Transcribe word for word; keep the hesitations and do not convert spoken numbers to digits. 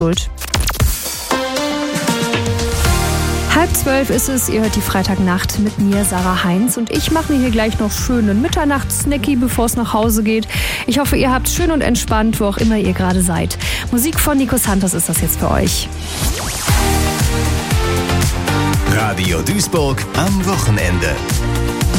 Halb zwölf ist es, ihr hört die Freitagnacht mit mir, Sarah Heinz, und ich mache mir hier gleich noch schönen Mitternachtssnacky, bevor es nach Hause geht. Ich hoffe, ihr habt schön und entspannt, wo auch immer ihr gerade seid. Musik von Nico Santos ist das jetzt für euch. Radio Duisburg am Wochenende.